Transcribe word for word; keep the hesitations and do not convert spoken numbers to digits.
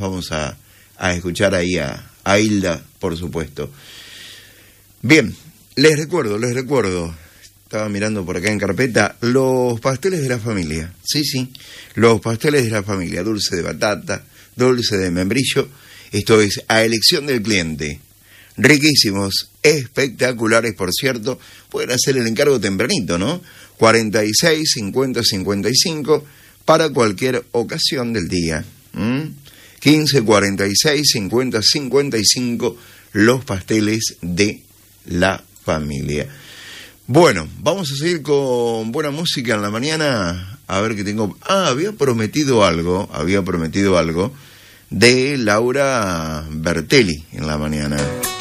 vamos a, a escuchar ahí a, a Hilda, por supuesto. Bien, les recuerdo, les recuerdo, estaba mirando por acá en carpeta, los pasteles de la familia. Sí, sí, los pasteles de la familia, dulce de batata, dulce de membrillo, esto es a elección del cliente. Riquísimos, espectaculares, por cierto. Pueden hacer el encargo tempranito, ¿no? cuarenta y seis, cincuenta, cincuenta y cinco para cualquier ocasión del día. ¿Mm? quince, cuarenta y seis, cincuenta, cincuenta y cinco, los pasteles de la familia. Bueno, vamos a seguir con buena música en la mañana. A ver qué tengo. Ah, había prometido algo, había prometido algo de Laura Bertelli en la mañana.